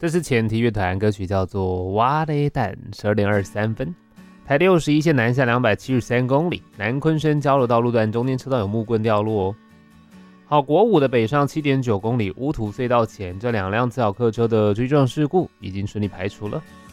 这是前提乐团歌曲，叫做《哇嘞蛋》，12点23分。台61线南下273公里，南昆生交流道路段中间车道有木棍掉落哦。好，国5的北上7.9公里乌土隧道前，这2辆自小客车的追撞事故已经顺利排除了。